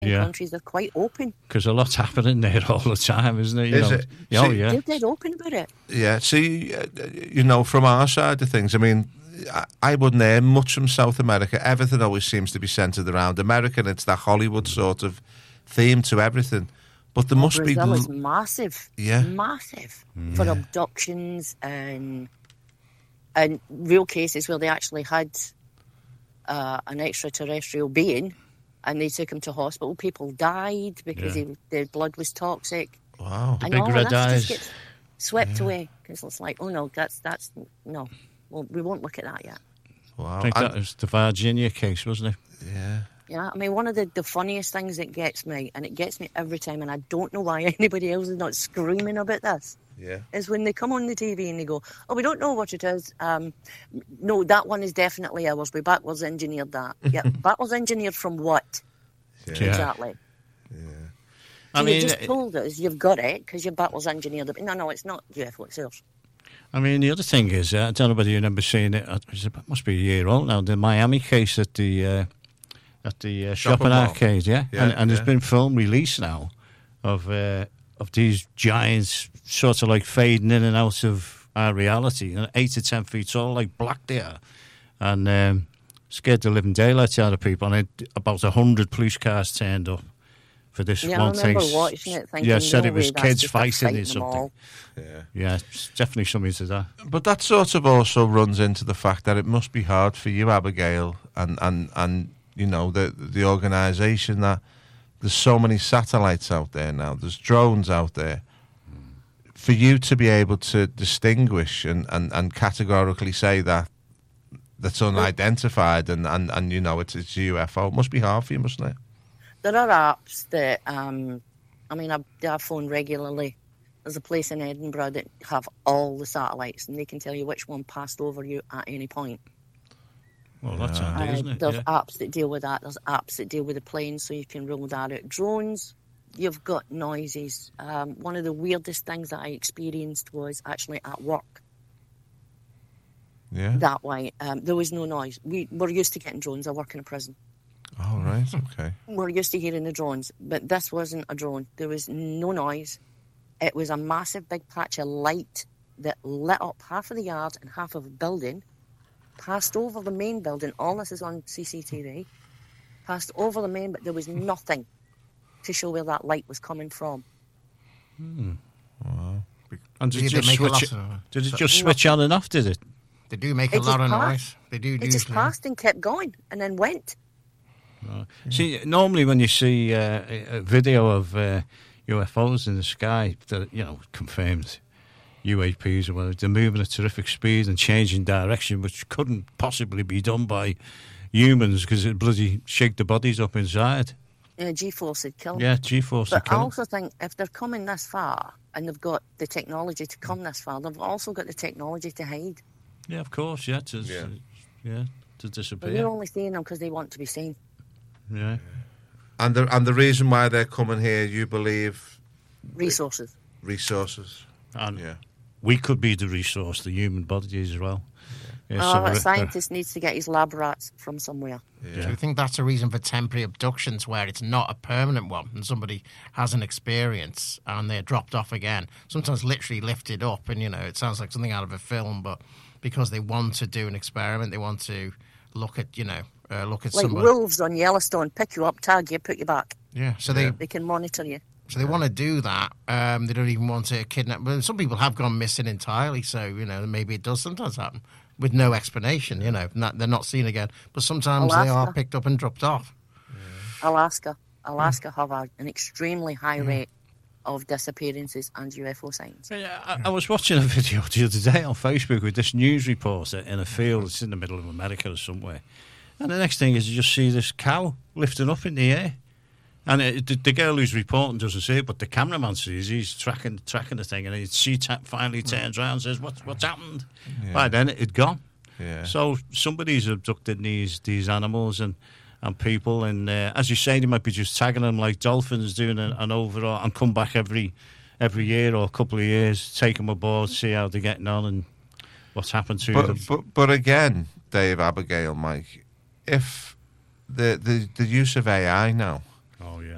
countries are quite open. Because a lot's happening there all the time, isn't it? Is it? Oh, See, yeah. They're dead open about it. Yeah, see, from our side of things, I mean, I wouldn't hear much from South America. Everything always seems to be centred around America, and it's that Hollywood sort of theme to everything. But there must be... Brazil is massive. Yeah. Massive. For abductions and real cases where they actually had an extraterrestrial being and they took him to hospital. People died because their blood was toxic. Wow. The And big all of red that eyes. just gets swept away. Because it's like, oh no, that's no. Well, we won't look at that yet. Wow. I think that was the Virginia case, wasn't it? Yeah. Yeah, I mean, one of the funniest things that gets me, and it gets me every time, and I don't know why anybody else is not screaming about this, is when they come on the TV and they go, oh, we don't know what it is. No, that one is definitely ours. We backwards engineered that. Yeah, backwards engineered from what? Yeah. Exactly. Yeah. So you just told us you've got it because you're backwards engineered it. No, it's not UFO, it's yours. I mean, the other thing is, I don't know whether you remember seeing it, it must be a year old now, the Miami case at the shopping arcade, and there's been film release now of these giants sort of like fading in and out of our reality, and 8 to 10 feet tall, like black they are, and scared the living daylights out of people, and about 100 police cars turned up for this one thing. I remember watching it thinking, said it was kids fighting fighting or something. Yeah, it's definitely something to that. But that sort of also runs into the fact that it must be hard for you, Abigail, and the organisation, that there's so many satellites out there now, there's drones out there, for you to be able to distinguish and categorically say that's unidentified and it's a UFO. It must be hard for you, mustn't it? There are apps that, I phone regularly. There's a place in Edinburgh that have all the satellites, and they can tell you which one passed over you at any point. Well, that's handy, isn't it? There's apps that deal with that. There's apps that deal with the planes, so you can rule that out. Drones, you've got noises. One of the weirdest things that I experienced was actually at work. Yeah. That way. There was no noise. We're used to getting drones. I work in a prison. Oh, right, okay. We're used to hearing the drones, but this wasn't a drone. There was no noise. It was a massive big patch of light that lit up half of the yard and half of the building, passed over the main building. All this is on CCTV. Passed over the main, but there was nothing to show where that light was coming from. Wow. And did it just switch on and off, did it? They do make a lot of noise. They do. It just passed and kept going and then went. Right. See, normally when you see a video of UFOs in the sky that confirms UAPs or whatever, they're moving at terrific speed and changing direction, which couldn't possibly be done by humans because it bloody shake the bodies up inside. Yeah, G-force would kill them. Yeah, G-force would But I kill them. also think if they're coming this far and they've got the technology to come this far, they've also got the technology to hide. Yeah, of course, to But disappear. you're only seeing them because they want to be seen. Yeah. And the reason why they're coming here, you believe? Resources. Resources. And we could be the resource, the human body as well. A scientist needs to get his lab rats from somewhere. Do you think that's a reason for temporary abductions where it's not a permanent one and somebody has an experience and they're dropped off again? Sometimes literally lifted up and, it sounds like something out of a film, but because they want to do an experiment, they want to look at, look at like somebody. wolves on Yellowstone, pick you up, tag you, put you back. Yeah, so they can monitor you. So they want to do that. They don't even want to kidnap. But some people have gone missing entirely, so, maybe it does sometimes happen with no explanation, they're not seen again. But sometimes they are picked up and dropped off. Yeah. Alaska have an extremely high rate of disappearances and UFO sightings. Yeah, I was watching a video the other day on Facebook with this news reporter in a field. It's in the middle of America or somewhere. And the next thing is you just see this cow lifting up in the air. And the girl who's reporting doesn't see it, but the cameraman sees. He's tracking the thing, and she finally turns around and says, "What's happened?" Yeah. By then, it had gone. Yeah. So somebody's abducted these animals and people, and as you say, they might be just tagging them like dolphins, doing an overall, and come back every year or a couple of years, take them aboard, see how they're getting on, and what's happened to them. But again, Dave, Abigail, Mike, if the use of AI now. Oh, yeah.